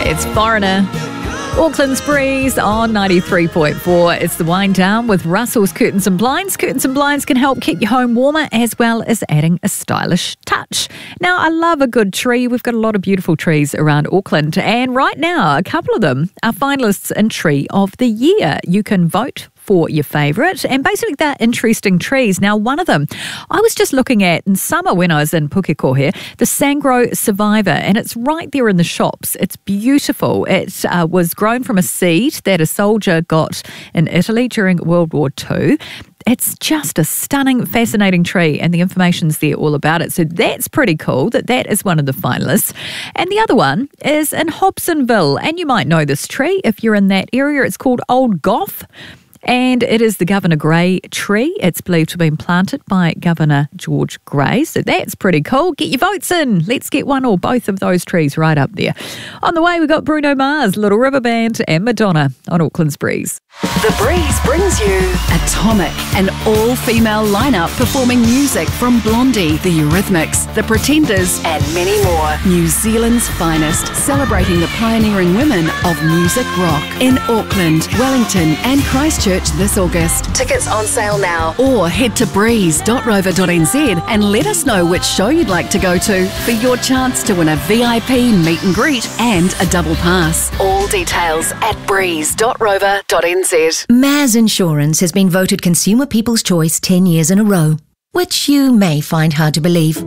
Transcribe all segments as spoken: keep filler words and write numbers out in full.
It's Foreigner. Auckland's Breeze on ninety-three point four. It's the wind down with Russell's Curtains and Blinds. Curtains and Blinds can help keep your home warmer as well as adding a stylish touch. Now, I love a good tree. We've got a lot of beautiful trees around Auckland. And right now, a couple of them are finalists in Tree of the Year. You can vote for your favourite, and basically they're interesting trees. Now, one of them I was just looking at in summer when I was in Pukekohe, the Sangro Survivor, and it's right there in the shops. It's beautiful. It uh, was grown from a seed that a soldier got in Italy during World War Two. It's just a stunning, fascinating tree, and the information's there all about it. So that's pretty cool that that is one of the finalists. And the other one is in Hobsonville, and you might know this tree if you're in that area. It's called Old Gough. And it is the Governor Grey tree. It's believed to have been planted by Governor George Grey. So that's pretty cool. Get your votes in. Let's get one or both of those trees right up there. On the way, we've got Bruno Mars, Little River Band, and Madonna on Auckland's Breeze. The Breeze brings you Atomic, an all-female lineup performing music from Blondie, the Eurythmics, the Pretenders, and many more. New Zealand's finest, celebrating the pioneering women of music rock in Auckland, Wellington, and Christchurch this August. Tickets on sale now. Or head to breeze dot rover dot n z and let us know which show you'd like to go to for your chance to win a V I P meet and greet and a double pass. All details at breeze dot rover dot n z. Maz Insurance has been voted Consumer People's Choice ten years in a row, which you may find hard to believe.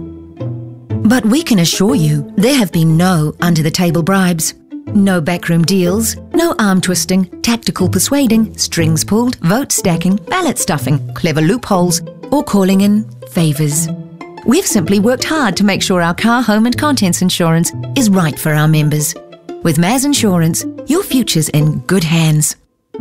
But we can assure you there have been no under-the-table bribes, no backroom deals, no arm-twisting, tactical persuading, strings pulled, vote stacking, ballot stuffing, clever loopholes, or calling in favours. We've simply worked hard to make sure our car, home and contents insurance is right for our members. With Maz Insurance, your future's in good hands.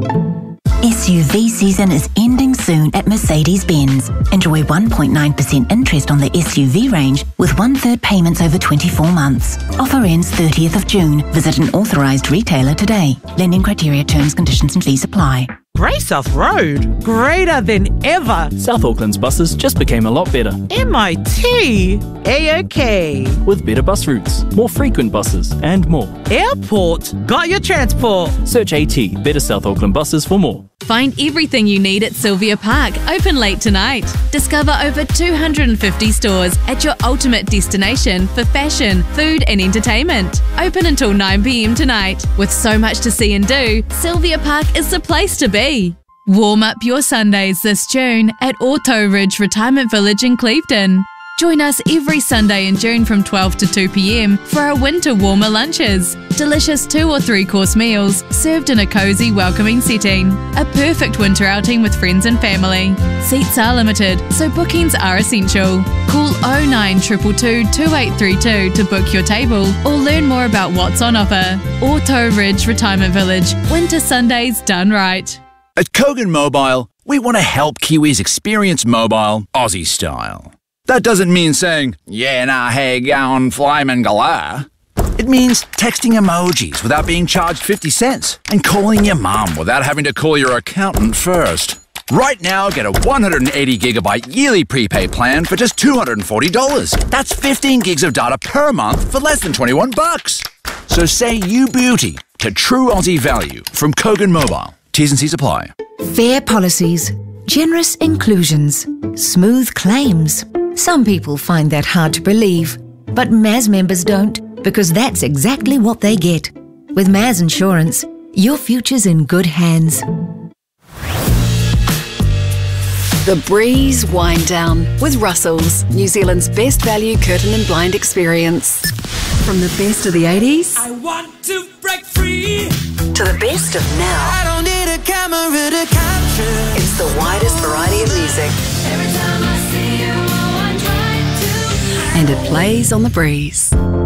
S U V season is ending soon at Mercedes-Benz. Enjoy one point nine percent interest on the S U V range with one-third payments over twenty-four months. Offer ends thirtieth of June. Visit an authorised retailer today. Lending criteria, terms, conditions and fees apply. Braysouth Road, greater than ever. South Auckland's buses just became a lot better. M I T, A-OK. With better bus routes, more frequent buses and more. Airport, got your transport. Search AT, Better South Auckland Buses for more. Find everything you need at Sylvia Park, open late tonight. Discover over two hundred fifty stores at your ultimate destination for fashion, food and entertainment. Open until nine p m tonight. With so much to see and do, Sylvia Park is the place to be. Warm up your Sundays this June at Auto Ridge Retirement Village in Clevedon. Join us every Sunday in June from twelve to two p m for our winter warmer lunches. Delicious two or three course meals served in a cosy, welcoming setting. A perfect winter outing with friends and family. Seats are limited, so bookings are essential. Call oh nine two two two, two eight three two to book your table or learn more about what's on offer. Auto Ridge Retirement Village. Winter Sundays done right. At Kogan Mobile, we want to help Kiwis experience mobile Aussie style. That doesn't mean saying, yeah, nah, hey, gown, flyman galah. It means texting emojis without being charged fifty cents and calling your mum without having to call your accountant first. Right now, get a one hundred eighty gigabyte yearly prepaid plan for just two hundred forty dollars. That's fifteen gigs of data per month for less than twenty-one bucks. So say you beauty to true Aussie value from Kogan Mobile. T's and C's apply. Fair policies, generous inclusions, smooth claims. Some people find that hard to believe, but Maz members don't, because that's exactly what they get. With Maz Insurance, your future's in good hands. The Breeze Wind Down with Russell's, New Zealand's best value curtain and blind experience. From the best of the eighties I want to break free to the best of now. I don't need a camera to capture. It's the widest variety of music. Every time I see you, oh, I try to. And it plays on the Breeze.